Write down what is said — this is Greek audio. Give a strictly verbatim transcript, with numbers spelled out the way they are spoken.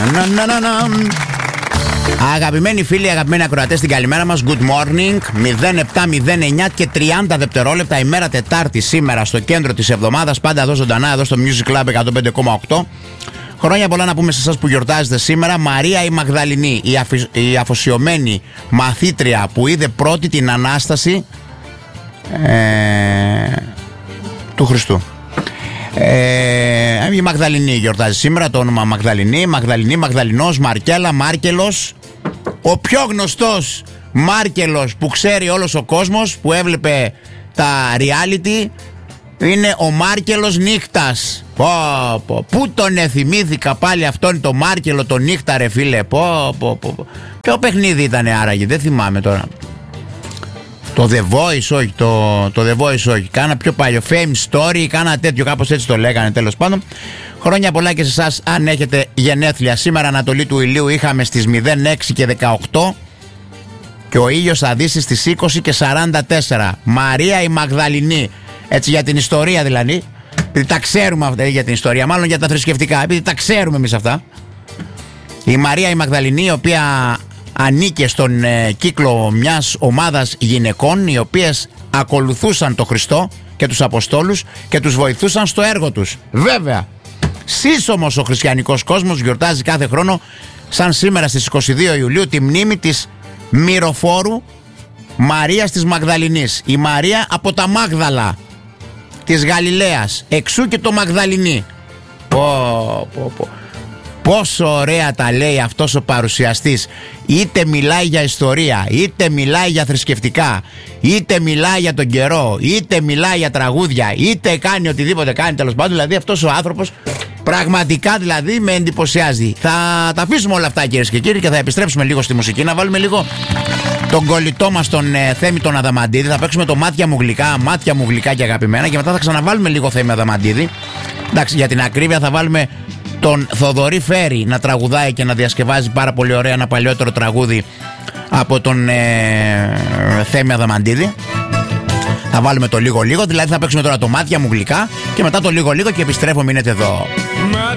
να, να, να. Αγαπημένοι φίλοι, αγαπημένοι ακροατές, την καλημέρα μας. Good morning. μηδέν επτά μηδέν εννιά και τριάντα δευτερόλεπτα, ημέρα Τετάρτη σήμερα, στο κέντρο της εβδομάδας. Πάντα εδώ ζωντανά, εδώ στο Music Club εκατόν πέντε κόμμα οκτώ. Χρόνια πολλά να πούμε σε εσάς που γιορτάζετε σήμερα. Μαρία η Μαγδαληνή, η, αφι... η αφοσιωμένη μαθήτρια που είδε πρώτη την Ανάσταση ε... του Χριστού. Ε, η Μαγδαληνή γιορτάζει σήμερα, το όνομα Μαγδαληνή. Μαγδαληνή, Μαγδαληνός, Μαρκέλα, Μάρκελος. Ο πιο γνωστός Μάρκελος που ξέρει όλος ο κόσμος, που έβλεπε τα reality, είναι ο Μάρκελος Νύχτας. Πω, πω. Πού τον εθυμήθηκα πάλι αυτόν το Μάρκελο τον Νύχτα, ρε φίλε. Πω, πω, πω. Ποιο παιχνίδι ήταν άραγε, δεν θυμάμαι τώρα. Το The Voice, όχι, το, το The Voice, όχι. Κάνα πιο παλιό. Fame Story, κάνα τέτοιο, κάπως έτσι το λέγανε, τέλος πάντων. Χρόνια πολλά και σε εσάς, αν έχετε γενέθλια. Σήμερα, Ανατολή του ηλίου, είχαμε στις μηδέν έξι και δεκαοκτώ και ο ήλιος θα δύσει στις είκοσι και σαράντα τέσσερα. Μαρία η Μαγδαληνή. Έτσι, για την ιστορία δηλαδή. Επειδή τα ξέρουμε αυτά, για την ιστορία, μάλλον για τα θρησκευτικά. Επειδή τα ξέρουμε εμείς αυτά. Η Μαρία η Μαγδαληνή, η οποία ανήκε στον ε, κύκλο μιας ομάδας γυναικών, οι οποίες ακολουθούσαν τον Χριστό και τους Αποστόλους και τους βοηθούσαν στο έργο τους. Βέβαια, σύσσωμος ο χριστιανικός κόσμος γιορτάζει κάθε χρόνο, σαν σήμερα στις είκοσι δύο Ιουλίου, τη μνήμη της μυροφόρου Μαρίας της Μαγδαληνής. Η Μαρία από τα Μάγδαλα της Γαλιλαίας, εξού και το Μαγδαληνή. Πω, πω, πω. Πόσο ωραία τα λέει αυτός ο παρουσιαστής. Είτε μιλάει για ιστορία, είτε μιλάει για θρησκευτικά, είτε μιλάει για τον καιρό, είτε μιλάει για τραγούδια, είτε κάνει οτιδήποτε κάνει, τέλος πάντων. Δηλαδή αυτός ο άνθρωπος πραγματικά δηλαδή με εντυπωσιάζει. Θα τα αφήσουμε όλα αυτά, κυρίες και κύριοι, και θα επιστρέψουμε λίγο στη μουσική. Να βάλουμε λίγο τον κολλητό μας τον ε, Θέμη τον Αδαμαντίδη. Θα παίξουμε το Μάτια μου γλυκά, μάτια μου γλυκά και αγαπημένα, και μετά θα ξαναβάλουμε λίγο Θέμη Αδαμαντίδη. Εντάξει, για την ακρίβεια θα βάλουμε τον Θοδωρή Φέρη να τραγουδάει και να διασκευάζει πάρα πολύ ωραία ένα παλιότερο τραγούδι από τον ε, Θέμη Αδαμαντίδη. Θα βάλουμε το λίγο λίγο, δηλαδή θα παίξουμε τώρα το Μάτια μου γλυκά και μετά το λίγο λίγο και επιστρέφω, μείνετε εδώ.